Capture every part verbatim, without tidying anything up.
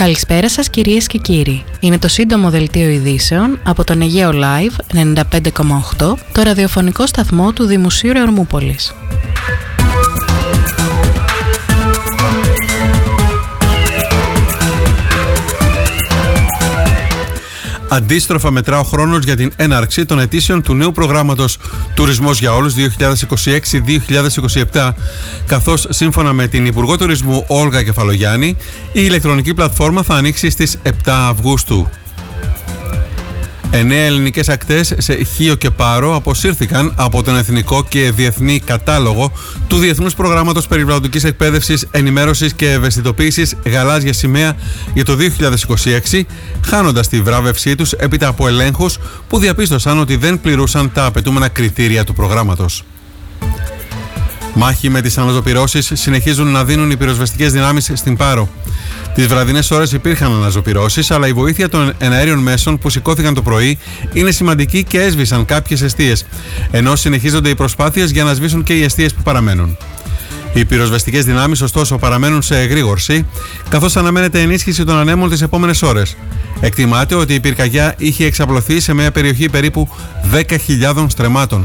Καλησπέρα σας κυρίες και κύριοι. Είναι το σύντομο δελτίο ειδήσεων από τον Αιγαίο Live ενενήντα πέντε κόμμα οκτώ, το ραδιοφωνικό σταθμό του Δημοσίου Ερμούπολης. Αντίστροφα μετρά ο χρόνος για την έναρξη των αιτήσεων του νέου προγράμματος Τουρισμός για Όλους δύο χιλιάδες είκοσι έξι με δύο χιλιάδες είκοσι επτά, καθώς σύμφωνα με την Υπουργό Τουρισμού Όλγα Κεφαλογιάννη, η ηλεκτρονική πλατφόρμα θα ανοίξει στις επτά Αυγούστου. Εννέα ελληνικές ακτές σε Χίο και Πάρο αποσύρθηκαν από τον Εθνικό και Διεθνή Κατάλογο του Διεθνούς Προγράμματος Περιβαλλοντικής Εκπαίδευσης, Ενημέρωσης και Ευαισθητοποίησης Γαλάζια Σημαία για το δύο χιλιάδες είκοσι έξι, χάνοντας τη βράβευσή τους έπειτα από ελέγχους που διαπίστωσαν ότι δεν πληρούσαν τα απαιτούμενα κριτήρια του προγράμματος. Μάχη με τις αναζωπυρώσεις συνεχίζουν να δίνουν οι πυροσβεστικές δυνάμεις στην Πάρο. Τις βραδινές ώρες υπήρχαν αναζωπυρώσεις, αλλά η βοήθεια των εναέριων μέσων που σηκώθηκαν το πρωί είναι σημαντική και έσβησαν κάποιες εστίες, ενώ συνεχίζονται οι προσπάθειες για να σβήσουν και οι εστίες που παραμένουν. Οι πυροσβεστικές δυνάμεις, ωστόσο, παραμένουν σε εγρήγορση, καθώς αναμένεται ενίσχυση των ανέμων τις επόμενες ώρες. Εκτιμάται ότι η πυρκαγιά είχε εξαπλωθεί σε μια περιοχή περίπου δέκα χιλιάδων στρεμμάτων.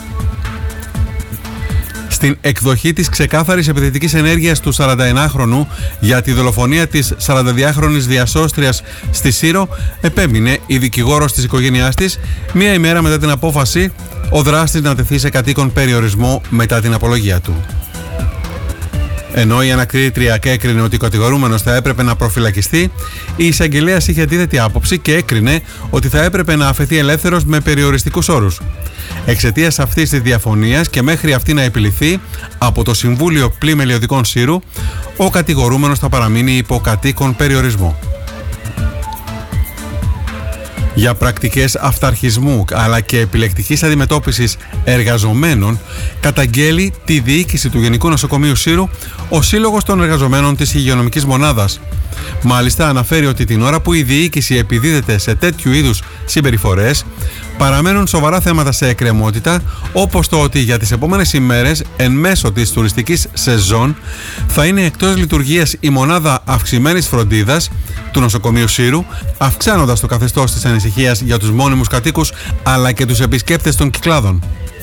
Στην εκδοχή της ξεκάθαρης επιθετικής ενέργειας του σαρανταενάχρονου για τη δολοφονία της σαρανταδυάχρονης διασώστριας στη Σύρο, επέμεινε η δικηγόρος της οικογένειάς της μία ημέρα μετά την απόφαση ο δράστης να τεθεί σε κατοίκον περιορισμό μετά την απολογία του. Ενώ η ανακρίτρια έκρινε ότι ο κατηγορούμενος θα έπρεπε να προφυλακιστεί, η εισαγγελέας είχε αντίθετη άποψη και έκρινε ότι θα έπρεπε να αφαιθεί ελεύθερος με περιοριστικούς όρους. Εξαιτίας αυτής της διαφωνίας και μέχρι αυτή να επιληθεί από το Συμβούλιο Πλημελιωδικών Σύρου, ο κατηγορούμενος θα παραμείνει υπό κατοίκον περιορισμό. Για πρακτικές αυταρχισμού αλλά και επιλεκτικής αντιμετώπισης εργαζομένων, καταγγέλει τη διοίκηση του Γενικού Νοσοκομείου Σύρου ο Σύλλογος των Εργαζομένων της Υγειονομικής Μονάδας. Μάλιστα, αναφέρει ότι την ώρα που η διοίκηση επιδίδεται σε τέτοιου είδους συμπεριφορές, παραμένουν σοβαρά θέματα σε εκκρεμότητα, όπως το ότι για τις επόμενες ημέρες, εν μέσω της τουριστικής σεζόν, θα είναι εκτός λειτουργίας η μονάδα αυξημένης φροντίδας του νοσοκομείου Σύρου, αυξάνοντας το καθεστώς της ανησυχίας για τους μόνιμους κατοίκους αλλά και τους επισκέπτες των κυκλάδων.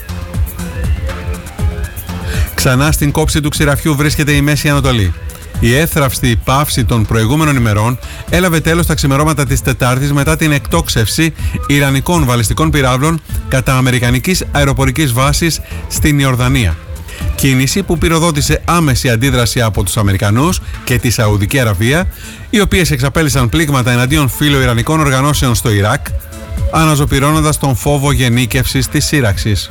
Ξανά στην κόψη του ξηραφιού βρίσκεται η Μέση Ανατολή. Η έθραυστη παύση των προηγούμενων ημερών έλαβε τέλος τα ξημερώματα της Τετάρτης μετά την εκτόξευση ιρανικών βαλιστικών πυράβλων κατά αμερικανικής αεροπορικής βάσης στην Ιορδανία. Κίνηση που πυροδότησε άμεση αντίδραση από τους Αμερικανούς και τη Σαουδική Αραβία, οι οποίες εξαπέλυσαν πλήγματα εναντίον φιλοϊρανικών οργανώσεων στο Ιράκ, αναζωπυρώνοντας τον φόβο γενίκευσης της σύραξης.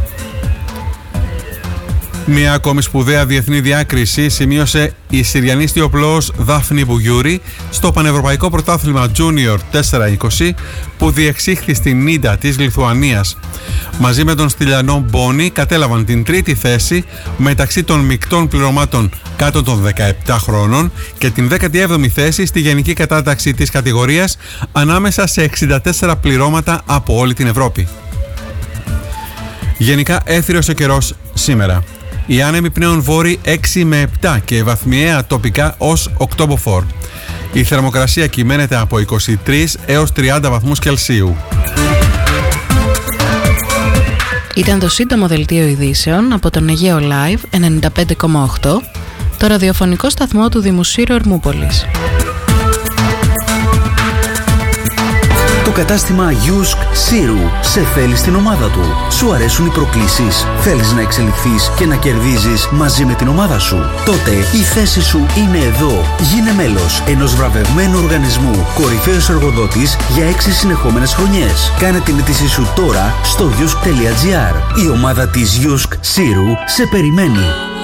Μια ακόμη σπουδαία διεθνή διάκριση σημείωσε η Συριανή στιοπλώος Δάφνη Μπουγιούρη στο Πανευρωπαϊκό Πρωτάθλημα Junior τετρακόσια είκοσι που διεξήχθη στην Νίντα της Λιθουανίας. Μαζί με τον Στυλιανό Μπόνι κατέλαβαν την τρίτη θέση μεταξύ των μεικτών πληρωμάτων κάτω των δεκαεπτά χρόνων και την δέκατη έβδομη θέση στη γενική κατάταξη της κατηγορίας ανάμεσα σε εξήντα τέσσερα πληρώματα από όλη την Ευρώπη. Γενικά έθριος ο καιρός σήμερα. Οι άνεμοι πνέουν βόρειοι έξι με επτά και βαθμιαία τοπικά ως οκτώ μποφόρ. Η θερμοκρασία κυμαίνεται από είκοσι τρεις έως τριάντα βαθμούς Κελσίου. Ήταν το σύντομο δελτίο ειδήσεων από τον Αιγαίο Live ενενήντα πέντε κόμμα οκτώ, το ραδιοφωνικό σταθμό του Δημοσίου Ερμούπολης. Το κατάστημα Γιούσκ Σύρου σε θέλει στην ομάδα του. Σου αρέσουν οι προκλήσεις? Θέλεις να εξελιχθείς και να κερδίζεις μαζί με την ομάδα σου? Τότε η θέση σου είναι εδώ. Γίνε μέλος ενός βραβευμένου οργανισμού, κορυφαίος εργοδότης για έξι συνεχόμενες χρονιές. Κάνε την αίτησή σου τώρα στο γιούσκ τελεία τζι άρ. Η ομάδα της Γιούσκ Σύρου σε περιμένει.